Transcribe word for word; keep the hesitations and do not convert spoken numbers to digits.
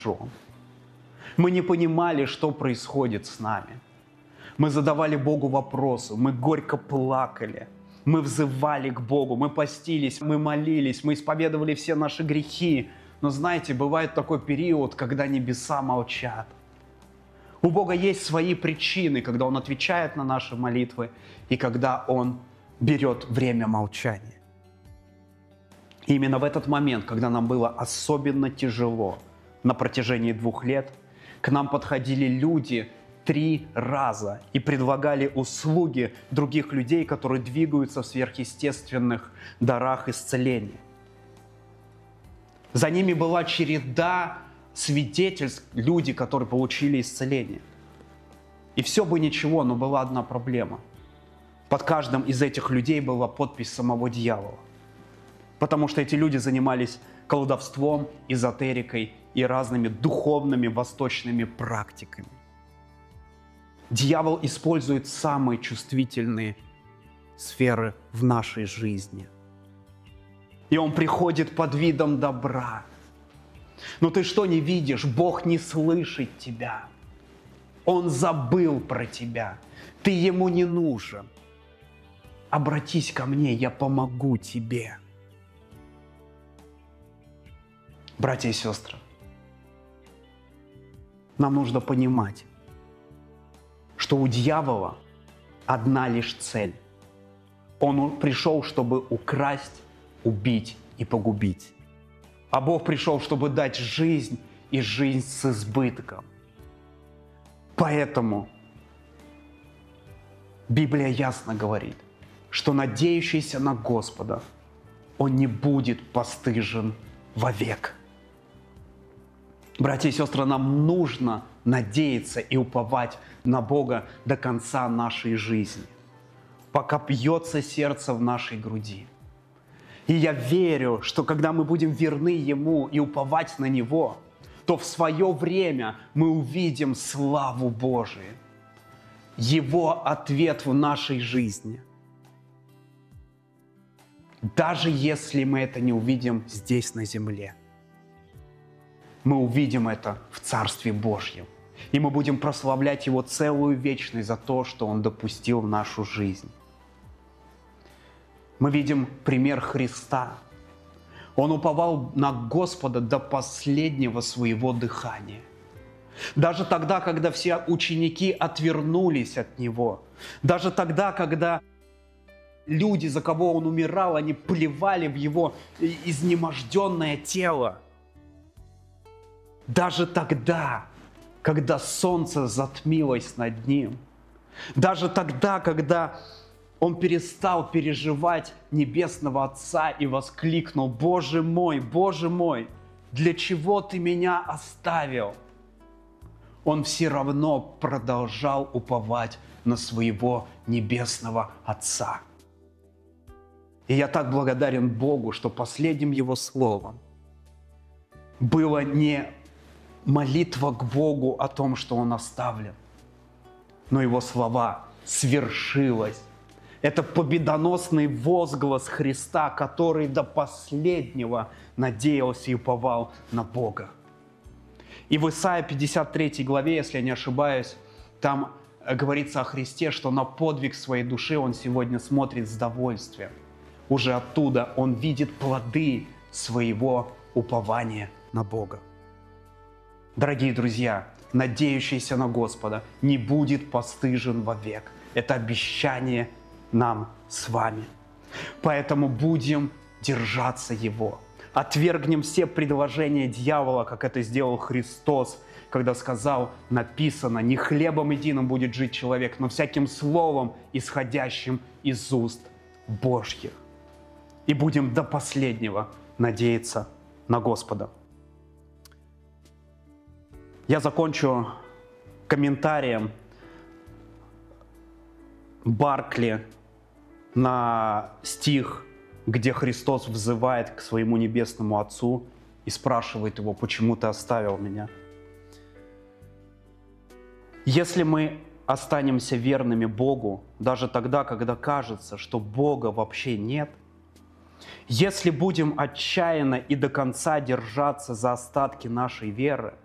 Мы не понимали, что происходит с нами. Мы задавали Богу вопросы, мы горько плакали, мы взывали к Богу, мы постились, мы молились, мы исповедовали все наши грехи. Но знаете, бывает такой период, когда небеса молчат. У Бога есть свои причины, когда Он отвечает на наши молитвы и когда Он берет время молчания. И именно в этот момент, когда нам было особенно тяжело на протяжении двух лет, к нам подходили люди три раза и предлагали услуги других людей, которые двигаются в сверхъестественных дарах исцеления. За ними была череда свидетельств, люди, которые получили исцеление. И все бы ничего, но была одна проблема. Под каждым из этих людей была подпись самого дьявола. Потому что эти люди занимались колдовством, эзотерикой и разными духовными восточными практиками. Дьявол использует самые чувствительные сферы в нашей жизни. И он приходит под видом добра. Но ты что не видишь? Бог не слышит тебя. Он забыл про тебя. Ты ему не нужен. Обратись ко мне, я помогу тебе. Братья и сестры, нам нужно понимать, что у дьявола одна лишь цель. Он пришел, чтобы украсть, убить и погубить. А Бог пришел, чтобы дать жизнь и жизнь с избытком. Поэтому Библия ясно говорит, что надеющийся на Господа, он не будет постыжен вовек. Братья и сестры, нам нужно надеяться и уповать на Бога до конца нашей жизни, пока бьется сердце в нашей груди. И я верю, что когда мы будем верны Ему и уповать на Него, то в свое время мы увидим славу Божию, Его ответ в нашей жизни. Даже если мы это не увидим здесь на земле, мы увидим это в Царстве Божьем. И мы будем прославлять Его целую вечность за то, что Он допустил в нашу жизнь. Мы видим пример Христа. Он уповал на Господа до последнего своего дыхания. Даже тогда, когда все ученики отвернулись от Него. Даже тогда, когда люди, за кого Он умирал, они плевали в Его изнеможденное тело. Даже тогда, когда солнце затмилось над Ним. Даже тогда, когда Он перестал переживать Небесного Отца и воскликнул: «Боже мой, Боже мой, для чего Ты меня оставил?» Он все равно продолжал уповать на своего Небесного Отца. И я так благодарен Богу, что последним Его словом было не молитва к Богу о том, что Он оставлен, но Его слова «свершилось». Это победоносный возглас Христа, который до последнего надеялся и уповал на Бога. И в Исайя пятьдесят третьей главе, если я не ошибаюсь, там говорится о Христе, что на подвиг своей души Он сегодня смотрит с довольствием. Уже оттуда Он видит плоды своего упования на Бога. Дорогие друзья, надеющийся на Господа не будет постыжен вовек. Это обещание нам с вами. Поэтому будем держаться Его. Отвергнем все предложения дьявола, как это сделал Христос, когда сказал: написано, не хлебом единым будет жить человек, но всяким словом, исходящим из уст Божьих. И будем до последнего надеяться на Господа. Я закончу комментарием Баркли на стих, где Христос взывает к своему Небесному Отцу и спрашивает Его: «Почему Ты оставил меня?» Если мы останемся верными Богу, даже тогда, когда кажется, что Бога вообще нет, если будем отчаянно и до конца держаться за остатки нашей веры,